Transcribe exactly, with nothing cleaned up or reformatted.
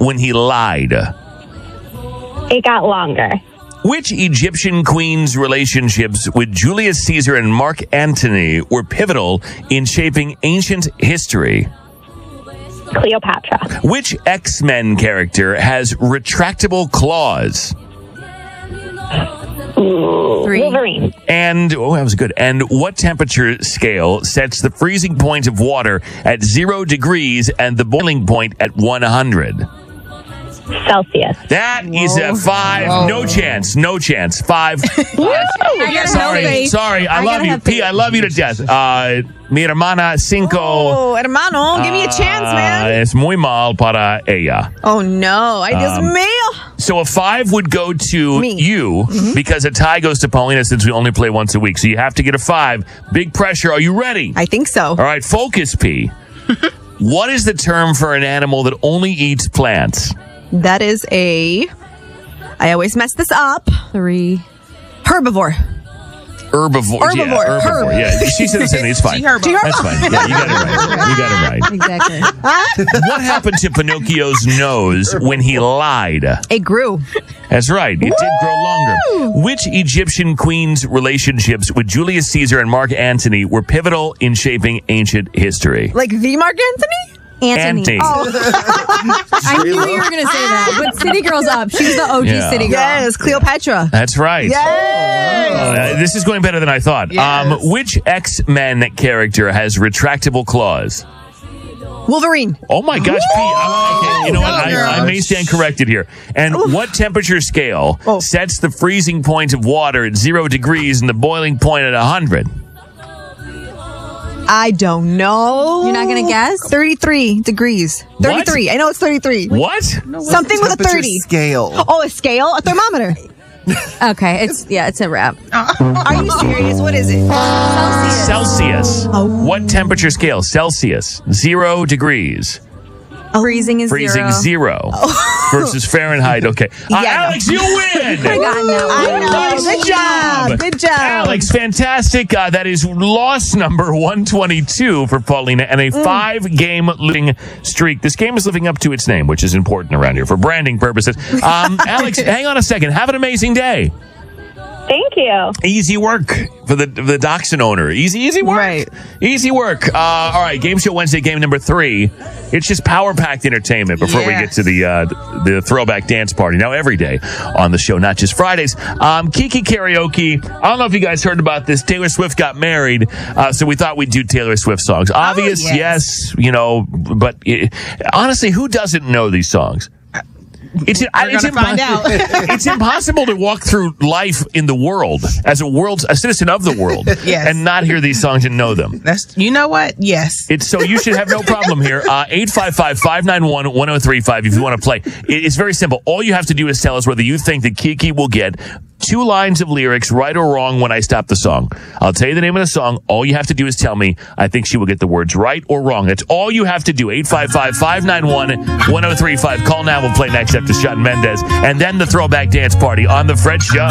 when he lied? It got longer. Which Egyptian queen's relationships with Julius Caesar and Mark Antony were pivotal in shaping ancient history? Cleopatra. Which X-Men character has retractable claws? Three. Wolverine. And, oh, that was good. And what temperature scale sets the freezing point of water at zero degrees and the boiling point at one hundred? Celsius. That Whoa. is a five. Whoa. No chance. No chance. Five. five. Sorry. Sorry. I, I love you. P, I love you to death. Uh, mi hermana cinco. Oh, hermano. Give me a chance, man. Uh, es muy mal para ella. Oh, no. I just um, meal. So a five would go to me. you mm-hmm. because a tie goes to Paulina since we only play once a week. So you have to get a five. Big pressure. Are you ready? I think so. All right. Focus, P. What is the term for an animal that only eats plants? That is a, I always mess this up. Three. Herbivore. Herbivore. Herbivore. Yeah, herbivore. Herb. Yeah, she said the same thing. It's fine. That's fine. Yeah, you got it right. You got it right. Exactly. What happened to Pinocchio's nose when he lied? It grew. That's right. It Woo! did grow longer. Which Egyptian queen's relationships with Julius Caesar and Mark Antony were pivotal in shaping ancient history? Like the Mark Antony? Anthony. Oh. I knew you were going to say that. But City Girl's up. She's the O G yeah. City Girl. Yes, Cleopatra. That's right. Yes. Uh, this is going better than I thought. Yes. Um, which X-Men character has retractable claws? Wolverine. Oh my gosh, Pete. Okay, you know what? I, I may stand corrected here. And Oof. what temperature scale oh. sets the freezing point of water at zero degrees and the boiling point at one hundred? I don't know. You're not going to guess? thirty-three degrees. thirty-three. What? I know it's thirty-three. What? No, Something with a thirty. Scale. Oh, a scale? A thermometer. Okay, it's yeah, it's a wrap. Are you serious? What is it? Celsius. Celsius. Oh. What temperature scale? Celsius. Zero degrees. Oh. Freezing is Freezing zero. zero. Oh. Versus Fahrenheit. Okay. Uh, yeah, Alex, you win. I got no. I know. Nice Good job. job. Good job. Alex, fantastic. Uh, that is loss number one twenty-two for Paulina and a mm. five-game losing streak. This game is living up to its name, which is important around here for branding purposes. Um, Alex, hang on a second. Have an amazing day. Thank you. Easy work for the the Dachshund owner. Easy, easy work. Right. Easy work. Uh, all right, Game Show Wednesday, game number three. It's just power-packed entertainment before yes. we get to the uh, the throwback dance party. Now, every day on the show, not just Fridays. Um, Kiki Karaoke. I don't know if you guys heard about this. Taylor Swift got married, uh, so we thought we'd do Taylor Swift songs. Obvious, oh, yes. yes, you know, but it, honestly, who doesn't know these songs? It's, I, it's, impo- find out. It's impossible to walk through life in the world as a world, a citizen of the world, yes. and not hear these songs and know them. That's you know what? Yes. It's so you should have no problem here. Uh, eight five five, five nine one, one oh three five if you want to play. It, it's very simple. All you have to do is tell us whether you think that Kiki will get two lines of lyrics right or wrong when I stop the song. I'll tell you the name of the song. All you have to do is tell me I think she will get the words right or wrong. That's all you have to do. eight five five, five nine one, one oh three five. Call now. We'll play next after Shawn Mendes. And then the throwback dance party on The Fred Show.